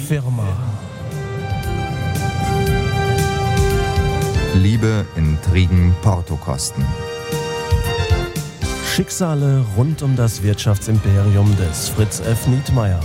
Firma. Liebe, Intrigen, Portokosten. Schicksale rund um das Wirtschaftsimperium des Fritz F. Nietmeyer.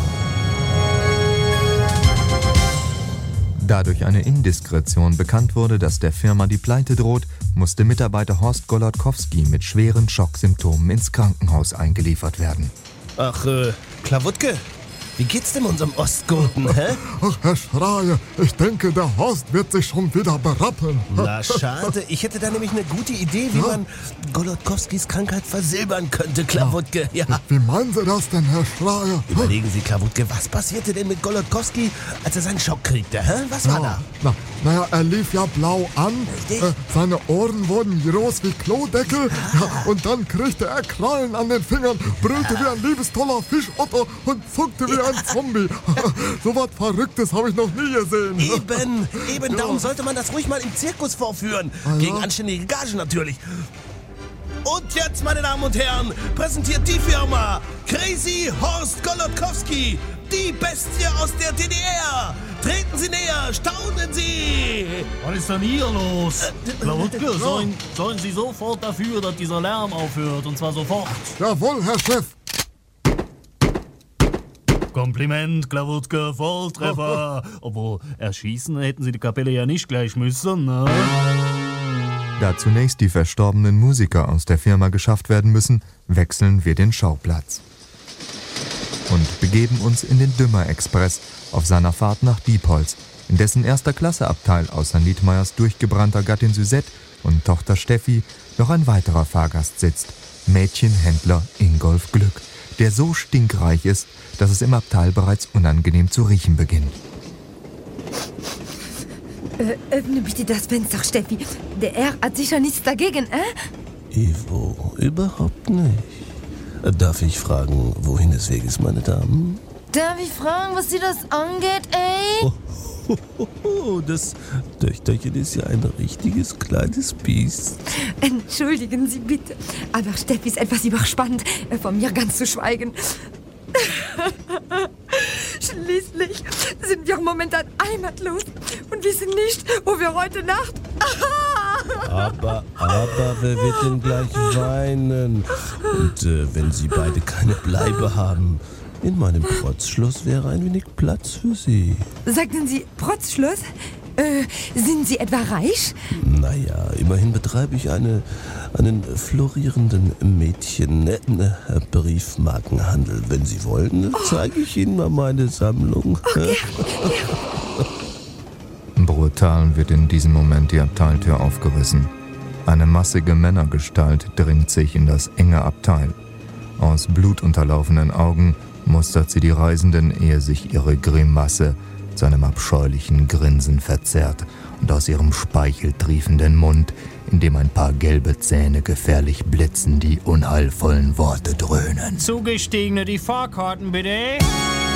Da durch eine Indiskretion bekannt wurde, dass der Firma die Pleite droht, musste Mitarbeiter Horst Golodkowski mit schweren Schocksymptomen ins Krankenhaus eingeliefert werden. Ach, Klawutke, wie geht's dem unserem Ostgoten, hä? Ach, Herr Schreier, ich denke, der Horst wird sich schon wieder berappeln. Na, schade. Ich hätte da nämlich eine gute Idee, wie man Golodkowskis Krankheit versilbern könnte, Klawutke. Ja. Wie meinen Sie das denn, Herr Schreier? Überlegen Sie, Klawutke, was passierte denn mit Golodkowski, als er seinen Schock kriegte, hä? Was war da? Naja, er lief ja blau an, seine Ohren wurden groß wie Klodeckel, und dann kriegte er Krallen an den Fingern, brüllte wie ein liebestoller Fischotter und zuckte wie ein Zombie. So was Verrücktes habe ich noch nie gesehen. Eben, darum sollte man das ruhig mal im Zirkus vorführen. Gegen anständige Gage natürlich. Und jetzt, meine Damen und Herren, präsentiert die Firma Crazy Horst Golodkowski, die Bestie aus der DDR. Treten Sie näher, staunen Sie! Was ist denn hier los? Klawutke, sorgen Sie sofort dafür, dass dieser Lärm aufhört, und zwar sofort. Jawohl, Herr Chef. Kompliment, Klawutke, Volltreffer. Obwohl, erschießen hätten Sie die Kapelle ja nicht gleich müssen, ne? Da zunächst die verstorbenen Musiker aus der Firma geschafft werden müssen, wechseln wir den Schauplatz und begeben uns in den Dümmer-Express auf seiner Fahrt nach Diepholz, in dessen Erster-Klasse-Abteil außer Nietmeyers durchgebrannter Gattin Suzette und Tochter Steffi noch ein weiterer Fahrgast sitzt, Mädchenhändler Ingolf Glück, der so stinkreich ist, dass es im Abteil bereits unangenehm zu riechen beginnt. Öffne bitte das Fenster, Steffi. Der R hat sicher nichts dagegen, Ivo, überhaupt nicht. Darf ich fragen, wohin es Weg ist, meine Damen? Darf ich fragen, was dir das angeht, ey? Das Töchterchen ist ja ein richtiges kleines Biest. Entschuldigen Sie bitte, aber Steffi ist etwas überspannt, von mir ganz zu schweigen. Schließlich sind wir momentan heimatlos und wissen nicht, wo wir heute Nacht... Aber wer wird denn gleich weinen? Und wenn Sie beide keine Bleibe haben, in meinem Protzschloss wäre ein wenig Platz für Sie. Sagten Sie Protzschloss? Sind Sie etwa reich? Naja, immerhin betreibe ich einen florierenden Mädchen-Briefmarkenhandel. Wenn Sie wollen, zeige ich Ihnen mal meine Sammlung. Okay. Brutal wird in diesem Moment die Abteiltür aufgerissen. Eine massige Männergestalt dringt sich in das enge Abteil. Aus blutunterlaufenen Augen mustert sie die Reisenden, ehe sich ihre Grimasse zu einem abscheulichen Grinsen verzerrt und aus ihrem speicheltriefenden Mund, in dem ein paar gelbe Zähne gefährlich blitzen, die unheilvollen Worte dröhnen. Zugestiegene, die Fahrkarten bitte.